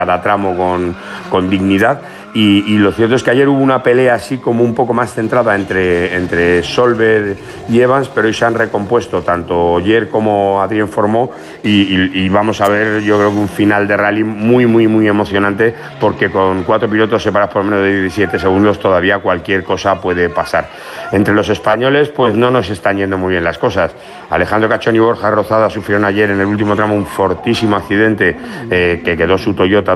cada tramo con dignidad. Y lo cierto es que ayer hubo una pelea así como un poco más centrada entre Solberg y Evans, pero hoy se han recompuesto tanto Ogier como Adrien Fourmaux y vamos a ver, yo creo que un final de rally muy emocionante, porque con 4 pilotos separados por menos de 17 segundos todavía cualquier cosa puede pasar. Entre los españoles pues no nos están yendo muy bien las cosas. Alejandro Cachón y Borja Rozada sufrieron ayer en el último tramo un fortísimo accidente que quedó su Toyota